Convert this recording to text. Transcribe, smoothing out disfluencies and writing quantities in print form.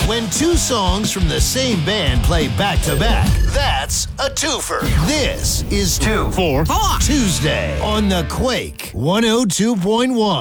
When two songs from the same band play back-to-back, that's a twofer. This is 2 for 4 Tuesday on the Quake 102.1.